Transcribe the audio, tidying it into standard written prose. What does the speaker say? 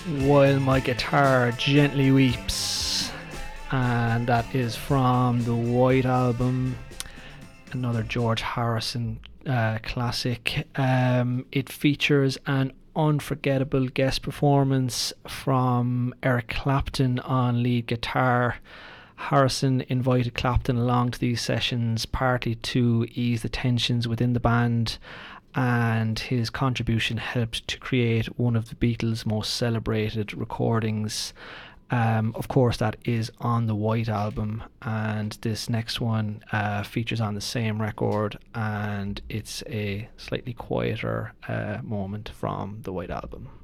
While My Guitar Gently Weeps, and that is from the White Album, another George Harrison classic. It features an unforgettable guest performance from Eric Clapton on lead guitar. Harrison invited Clapton along to these sessions partly to ease the tensions within the band, and his contribution helped to create one of the Beatles' most celebrated recordings. Of course, that is on the White Album, and this next one features on the same record, and it's a slightly quieter moment from the White Album.